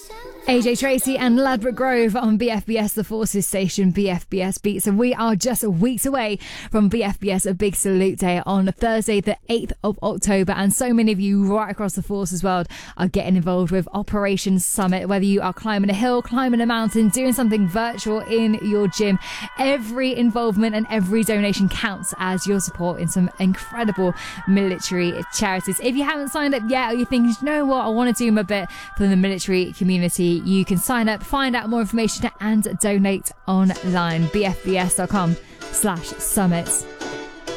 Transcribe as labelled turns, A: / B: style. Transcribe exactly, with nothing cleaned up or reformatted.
A: A J Tracy and Ladbroke Grove on B F B S, the Forces station, B F B S Beats. And we are just weeks away from B F B S, a big salute day on Thursday, the eighth of October. And so many of you right across the Forces world are getting involved with Operation Summit. Whether you are climbing a hill, climbing a mountain, doing something virtual in your gym, every involvement and every donation counts as your support in some incredible military charities. If you haven't signed up yet, or you think, you know what, I want to do my bit for the military community, you can sign up, find out more information and donate online. B F B S dot com slash summits.